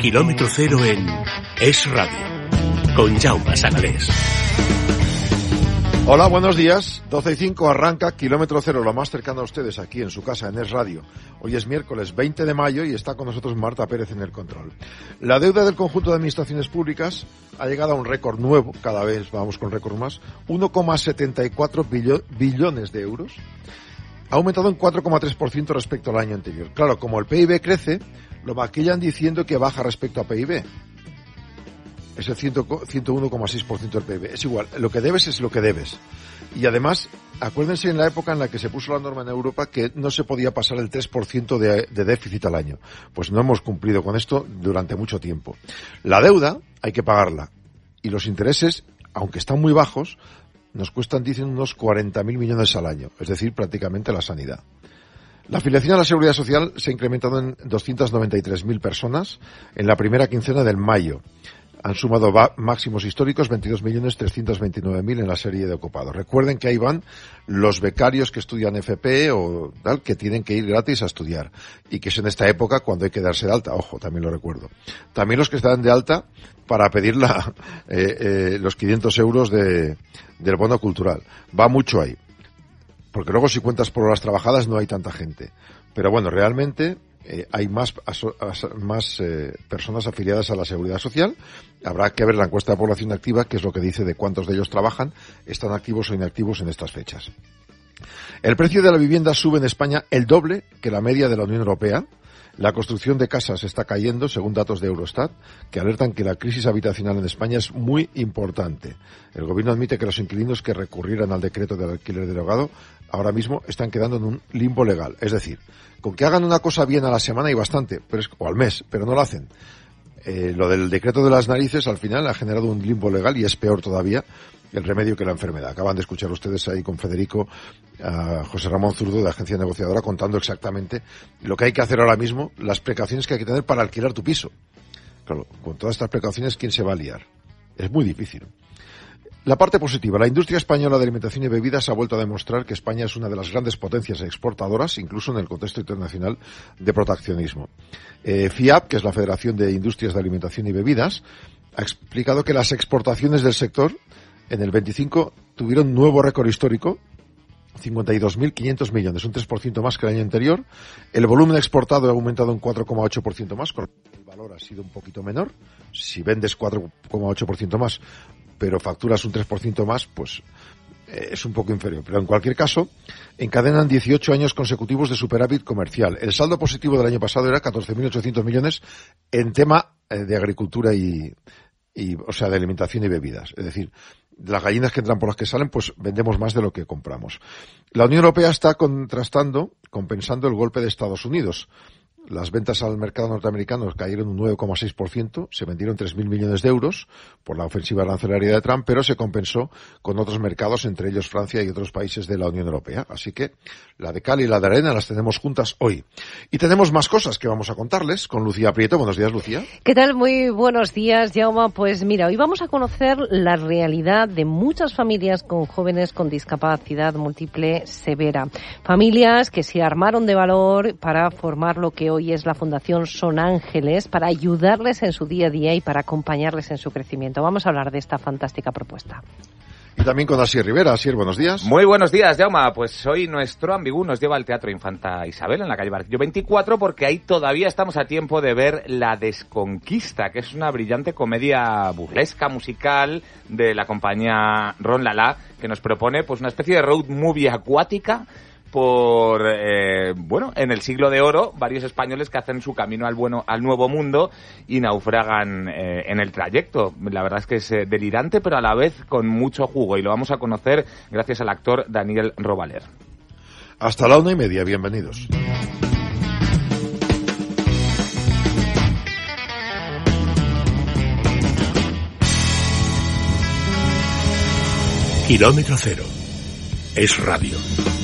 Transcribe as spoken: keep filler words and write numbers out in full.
Kilómetro Cero en Es Radio, con Jaume Sagalés. Hola, buenos días. doce y cinco arranca Kilómetro Cero, lo más cercano a ustedes aquí en su casa, en Es Radio. Hoy es miércoles veinte de mayo y está con nosotros Marta Pérez en el control. La deuda del conjunto de administraciones públicas ha llegado a un récord nuevo, cada vez vamos con récord más, uno coma setenta y cuatro billones de euros. Ha aumentado un cuatro coma tres por ciento respecto al año anterior. Claro, como el P I B crece, lo maquillan diciendo que baja respecto a P I B. Es el ciento uno coma seis por ciento del P I B. Es igual, lo que debes es lo que debes. Y además, acuérdense en la época en la que se puso la norma en Europa que no se podía pasar el tres por ciento de, de déficit al año. Pues no hemos cumplido con esto durante mucho tiempo. La deuda hay que pagarla. Y los intereses, aunque están muy bajos, nos cuestan, dicen, unos cuarenta mil millones al año. Es decir, prácticamente la sanidad. La afiliación a la Seguridad Social se ha incrementado en doscientas noventa y tres mil personas en la primera quincena del mayo. Han sumado máximos históricos, veintidós millones trescientos veintinueve mil en la serie de ocupados. Recuerden que ahí van los becarios que estudian F P o tal, que tienen que ir gratis a estudiar. Y que es en esta época cuando hay que darse de alta. Ojo, también lo recuerdo. También los que están de alta para pedir la, eh, eh, los quinientos euros de, del bono cultural. Va mucho ahí. Porque luego si cuentas por horas trabajadas no hay tanta gente. Pero bueno, realmente eh, hay más, aso, as, más eh, personas afiliadas a la Seguridad Social. Habrá que ver la encuesta de población activa, que es lo que dice de cuántos de ellos trabajan, están activos o inactivos en estas fechas. El precio de la vivienda sube en España el doble que la media de la Unión Europea. La construcción de casas está cayendo, según datos de Eurostat, que alertan que la crisis habitacional en España es muy importante. El gobierno admite que los inquilinos que recurrieran al decreto del alquiler derogado ahora mismo están quedando en un limbo legal. Es decir, con que hagan una cosa bien a la semana hay bastante, pero es, o al mes, pero no lo hacen. Eh, lo del decreto de las narices al final ha generado un limbo legal y es peor todavía el remedio que la enfermedad. Acaban de escuchar ustedes ahí con Federico, a José Ramón Zurdo de la agencia negociadora contando exactamente lo que hay que hacer ahora mismo, las precauciones que hay que tener para alquilar tu piso. Claro, con todas estas precauciones, ¿quién se va a liar? Es muy difícil. La parte positiva, la industria española de alimentación y bebidas ha vuelto a demostrar que España es una de las grandes potencias exportadoras, incluso en el contexto internacional de proteccionismo. Eh, FIAB, que es la Federación de Industrias de Alimentación y Bebidas, ha explicado que las exportaciones del sector en el veinticinco tuvieron nuevo récord histórico, cincuenta y dos mil quinientos millones, un tres por ciento más que el año anterior. El volumen exportado ha aumentado un cuatro coma ocho por ciento más, con el valor ha sido un poquito menor. Si vendes cuatro coma ocho por ciento más, pero facturas un tres por ciento más, pues eh, es un poco inferior. Pero en cualquier caso, encadenan dieciocho años consecutivos de superávit comercial. El saldo positivo del año pasado era catorce mil ochocientos millones en tema eh, de agricultura y, y, o sea, de alimentación y bebidas. Es decir, de las gallinas que entran por las que salen, pues vendemos más de lo que compramos. La Unión Europea está contrastando, compensando el golpe de Estados Unidos. Las ventas al mercado norteamericano cayeron un nueve coma seis por ciento, se vendieron tres mil millones de euros por la ofensiva arancelaria de Trump, pero se compensó con otros mercados, entre ellos Francia y otros países de la Unión Europea. Así que la de cal y la de arena las tenemos juntas hoy. Y tenemos más cosas que vamos a contarles con Lucía Prieto. Buenos días, Lucía. ¿Qué tal? Muy buenos días, Jaume. Pues mira, hoy vamos a conocer la realidad de muchas familias con jóvenes con discapacidad múltiple severa. Familias que se armaron de valor para formar lo que hoy es la Fundación Son Ángeles, para ayudarles en su día a día y para acompañarles en su crecimiento. Vamos a hablar de esta fantástica propuesta. Y también con Asier Rivera. Asier, buenos días. Muy buenos días, Jaume. Pues hoy nuestro ambigú nos lleva al Teatro Infanta Isabel, en la calle Barquillo veinticuatro, porque ahí todavía estamos a tiempo de ver La Desconquista, que es una brillante comedia burlesca musical de la compañía Ron Lala, que nos propone pues una especie de road movie acuática por, eh, bueno, en el siglo de oro, varios españoles que hacen su camino al bueno, al nuevo mundo y naufragan eh, en el trayecto. La verdad es que es eh, delirante, pero a la vez con mucho jugo, y lo vamos a conocer gracias al actor Daniel Robaler. Hasta la una y media, bienvenidos. Kilómetro Cero. Es Radio.